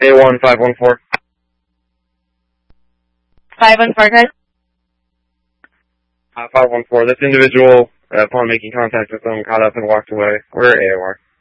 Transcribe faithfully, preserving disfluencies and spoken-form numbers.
A one five one four. five one four, guys. Uh, five one four. This individual, uh, upon making contact with them, got up and walked away. We're A O R.